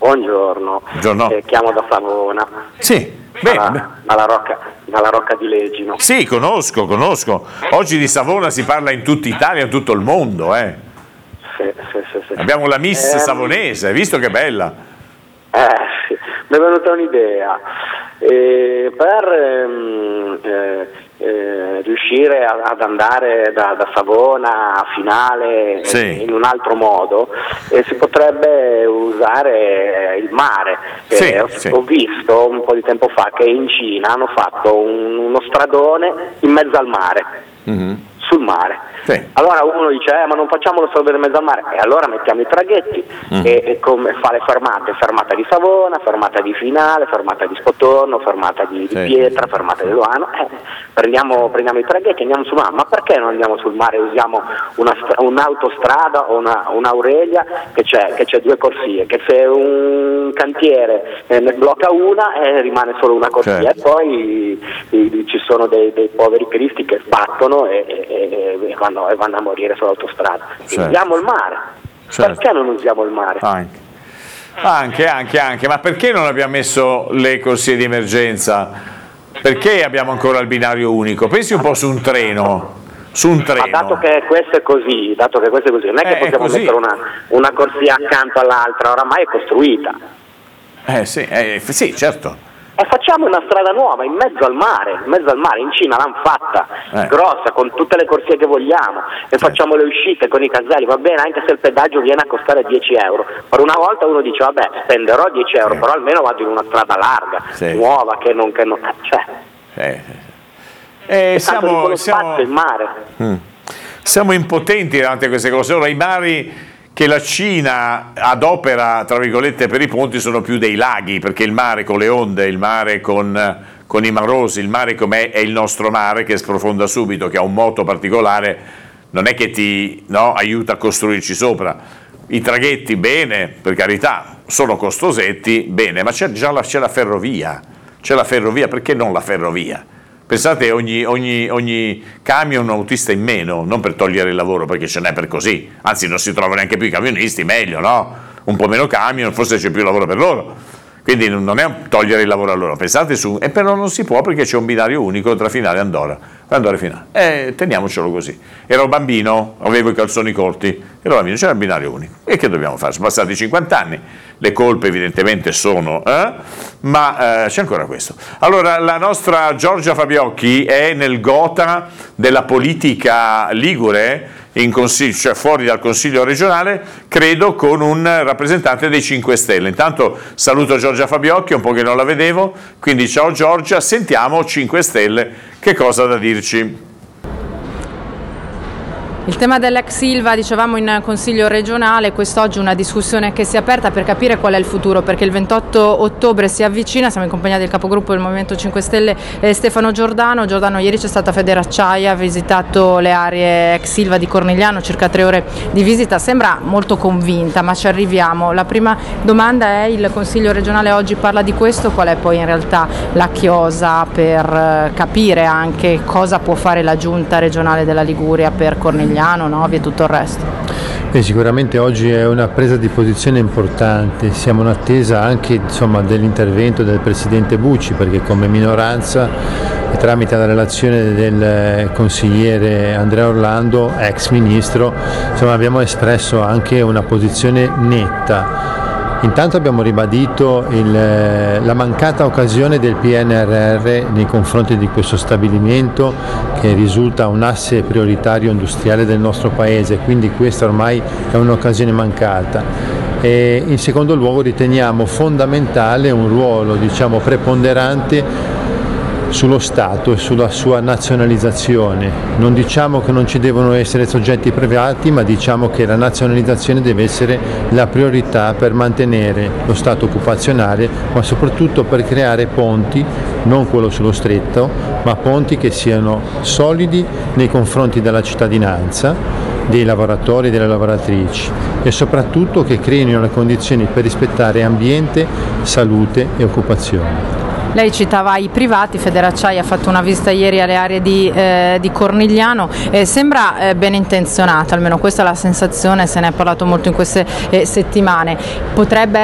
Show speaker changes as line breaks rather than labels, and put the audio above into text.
Buongiorno. Chiamo da Savona.
Sì,
dalla Rocca di Legino.
Sì, conosco. Oggi di Savona si parla in tutta Italia, in tutto il mondo.
Sì.
Abbiamo la Miss Savonese, hai visto che bella?
Sì. Mi è venuta un'idea. Per riuscire ad andare da Savona a Finale in un altro modo, si potrebbe usare il mare. Ho visto un po' di tempo fa che in Cina hanno fatto uno stradone in mezzo al mare, sul mare. Allora uno dice ma non facciamo lo stradone in mezzo al mare, e allora mettiamo i traghetti e come fa le fermata di Savona, fermata di Finale, fermata di Spotorno, fermata di Pietra, fermata di Luano, prendiamo i traghetti e andiamo sul mare. Ma perché non andiamo sul mare e usiamo un'autostrada o un'Aurelia che c'è 2 corsie, che se un cantiere ne blocca una rimane solo una corsia, e poi ci sono dei poveri cristi che sbattono e vanno a morire sull'autostrada. Usiamo il mare. Perché non usiamo il mare?
Anche, ma perché non abbiamo messo le corsie di emergenza? Perché abbiamo ancora il binario unico? Pensi un po' su un treno.
Ma dato che questo è così, non è che possiamo mettere una corsia accanto all'altra, oramai è costruita.
Sì, certo.
E facciamo una strada nuova in mezzo al mare, in Cina l'hanno fatta, grossa, con tutte le corsie che vogliamo, e facciamo le uscite con i caselli, va bene, anche se il pedaggio viene a costare 10 euro. Per una volta uno dice vabbè, spenderò 10 euro, però almeno vado in una strada larga, nuova, che non spazio in mare.
Siamo impotenti davanti a queste cose. Ora i mari che la Cina adopera, tra virgolette, per i ponti sono più dei laghi, perché il mare con le onde, il mare con i marosi, il mare com'è è il nostro mare, che sprofonda subito, che ha un moto particolare, non è che ti aiuta a costruirci sopra. I traghetti, bene, per carità, sono costosetti, bene, ma c'è la ferrovia, perché non la ferrovia? Pensate, ogni camion autista in meno, non per togliere il lavoro, perché ce n'è per così, anzi non si trovano neanche più i camionisti, meglio, no? Un po' meno camion, forse c'è più lavoro per loro, quindi non è togliere il lavoro a loro, pensate e però non si può, perché c'è un binario unico tra Finale e Andorra e Finale, teniamocelo così. Ero bambino, avevo i calzoni corti, c'era il binario unico, e che dobbiamo fare? Sono passati 50 anni, le colpe evidentemente sono, ma c'è ancora questo. Allora, la nostra Giorgia Fabiocchi è nel gota della politica ligure, in consiglio, cioè fuori dal Consiglio regionale, credo con un rappresentante dei 5 Stelle. Intanto saluto Giorgia Fabiocchi, un po' che non la vedevo, quindi ciao Giorgia, sentiamo 5 Stelle che cosa ha da dirci.
Il tema dell'ex Ilva, dicevamo, in Consiglio regionale, quest'oggi una discussione che si è aperta per capire qual è il futuro, perché il 28 ottobre si avvicina, siamo in compagnia del capogruppo del Movimento 5 Stelle Stefano Giordano. Ieri c'è stata Federacciaia, ha visitato le aree ex Ilva di Cornigliano, circa 3 ore di visita, sembra molto convinta, ma ci arriviamo. La prima domanda è: il Consiglio regionale oggi parla di questo, qual è poi in realtà la chiosa per capire anche cosa può fare la Giunta regionale della Liguria per Cornigliano, Novi e tutto il resto?
Sicuramente oggi è una presa di posizione importante, siamo in attesa anche dell'intervento del Presidente Bucci, perché come minoranza e tramite la relazione del consigliere Andrea Orlando, ex ministro, abbiamo espresso anche una posizione netta. Intanto abbiamo ribadito la mancata occasione del PNRR nei confronti di questo stabilimento, che risulta un asse prioritario industriale del nostro Paese, quindi questa ormai è un'occasione mancata. E in secondo luogo riteniamo fondamentale un ruolo preponderante sullo Stato e sulla sua nazionalizzazione. Non diciamo che non ci devono essere soggetti privati, ma diciamo che la nazionalizzazione deve essere la priorità per mantenere lo stato occupazionale, ma soprattutto per creare ponti, non quello sullo stretto, ma ponti che siano solidi nei confronti della cittadinanza, dei lavoratori e delle lavoratrici, e soprattutto che creino le condizioni per rispettare ambiente, salute e occupazione.
Lei citava i privati, Federacciaia ha fatto una visita ieri alle aree di Cornigliano, sembra ben intenzionata, almeno questa è la sensazione, se ne è parlato molto in queste settimane. Potrebbe